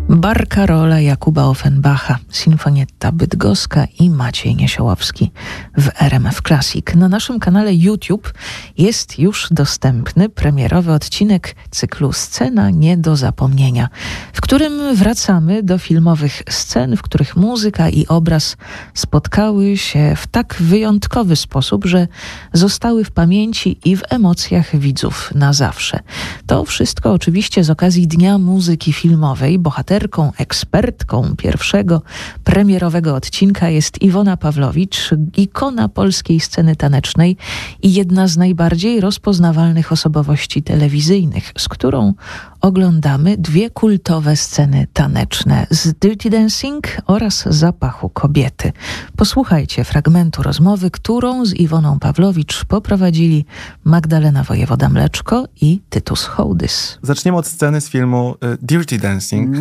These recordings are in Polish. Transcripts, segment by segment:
Barcarola Jakuba Offenbacha, Sinfonietta Bydgoska i Maciej Niesiołowski w RMF Classic. Na naszym kanale YouTube jest już dostępny premierowy odcinek cyklu Scena nie do zapomnienia, w którym wracamy do filmowych scen, w których muzyka i obraz spotkały się w tak wyjątkowy sposób, że zostały w pamięci i w emocjach widzów na zawsze. To wszystko oczywiście z okazji Dnia Muzyki Filmowej. Bohaterką, ekspertką pierwszego premierowego odcinka jest Iwona Pawlowicz, ikona polskiej sceny tanecznej i jedna z najbardziej rozpoznawalnych osobowości telewizyjnych, z którą oglądamy dwie kultowe sceny taneczne z Dirty Dancing oraz Zapachu kobiety. Posłuchajcie fragmentu rozmowy, którą z Iwoną Pawlowicz poprowadzili Magdalena Wojewoda-Mleczko i Tytus Hołdys. Zaczniemy od sceny z filmu Dirty Dancing.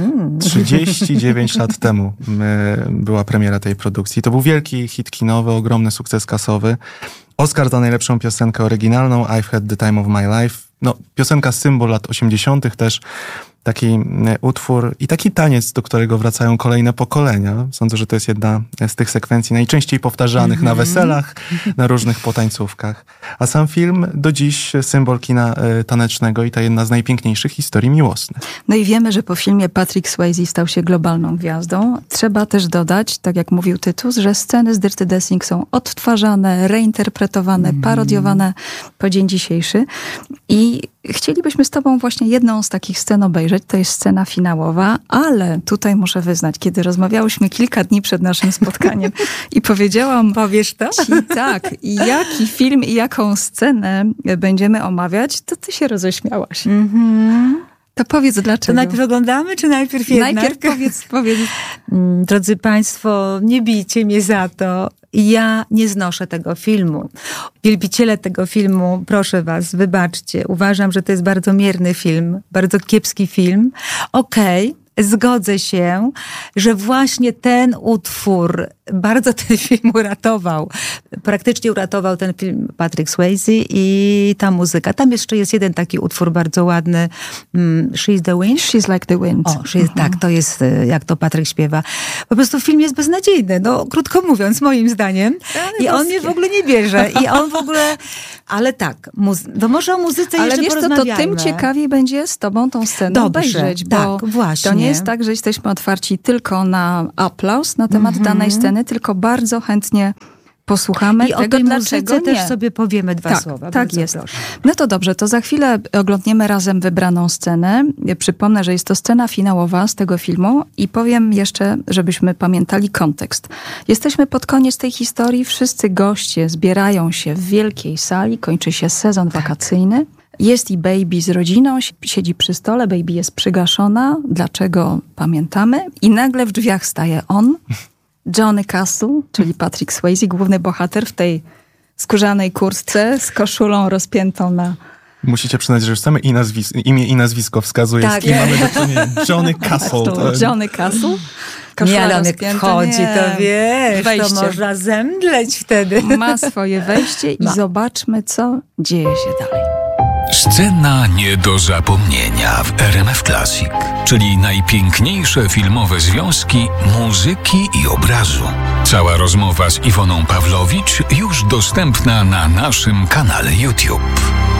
39 lat temu była premiera tej produkcji. To był wielki hit kinowy, ogromny sukces kasowy. Oscar za najlepszą piosenkę oryginalną, I've Had the Time of My Life. No, piosenka symbol lat 80. też taki utwór i taki taniec, do którego wracają kolejne pokolenia. Sądzę, że to jest jedna z tych sekwencji najczęściej powtarzanych na weselach, na różnych potańcówkach. A sam film do dziś symbol kina tanecznego i ta jedna z najpiękniejszych historii miłosnych. No i wiemy, że po filmie Patrick Swayze stał się globalną gwiazdą. Trzeba też dodać, tak jak mówił Tytus, że sceny z Dirty Dancing są odtwarzane, reinterpretowane, parodiowane po dzień dzisiejszy. I chcielibyśmy z tobą właśnie jedną z takich scen obejrzeć. To jest scena finałowa, ale tutaj muszę wyznać, kiedy rozmawiałyśmy kilka dni przed naszym spotkaniem i powiedziałam... Powiesz to? Tak. I jaki film i jaką scenę będziemy omawiać, to ty się roześmiałaś. To powiedz dlaczego. To najpierw oglądamy, czy najpierw jednak? Najpierw powiedz. Drodzy państwo, nie bijcie mnie za to. Ja nie znoszę tego filmu. Wielbiciele tego filmu, proszę was, wybaczcie. Uważam, że to jest bardzo mierny film, bardzo kiepski film. Okej. Zgodzę się, że właśnie ten utwór bardzo ten film uratował. Praktycznie uratował ten film Patrick Swayze i ta muzyka. Tam jeszcze jest jeden taki utwór bardzo ładny. She's the Wind? She's like the wind. Tak, to jest jak to Patryk śpiewa. Po prostu film jest beznadziejny, no krótko mówiąc, moim zdaniem. I on mnie w ogóle nie bierze. I on w ogóle... Ale tak, to może o muzyce jeszcze porozmawiajmy. Ale wiesz co, to tym ciekawiej będzie z tobą tą scenę obejrzeć, bo tak, właśnie. To nie jest tak, że jesteśmy otwarci tylko na aplauz na temat danej sceny, tylko bardzo chętnie posłuchamy i tego, o tej dlaczego muzyce nie. też sobie powiemy dwa słowa. Tak jest. Proszę. No to dobrze, to za chwilę oglądniemy razem wybraną scenę. Przypomnę, że jest to scena finałowa z tego filmu i powiem jeszcze, żebyśmy pamiętali kontekst. Jesteśmy pod koniec tej historii, wszyscy goście zbierają się w wielkiej sali, kończy się sezon wakacyjny. Jest i Baby z rodziną, siedzi przy stole, Baby jest przygaszona, dlaczego pamiętamy. I nagle w drzwiach staje on, Johnny Castle, czyli Patrick Swayze, główny bohater w tej skórzanej kurtce z koszulą rozpiętą na... Musicie przyznać, że już same imię i nazwisko wskazuje, tak, z kim mamy do czynienia. Johnny Castle. Johnny Castle. Nie, ale on jak wchodzi, to wiesz, wejście. To można zemdleć wtedy. Ma swoje wejście i zobaczmy, co dzieje się dalej. Scena nie do zapomnienia w RMF Classic, czyli najpiękniejsze filmowe związki muzyki i obrazu. Cała rozmowa z Iwoną Pawlowicz już dostępna na naszym kanale YouTube.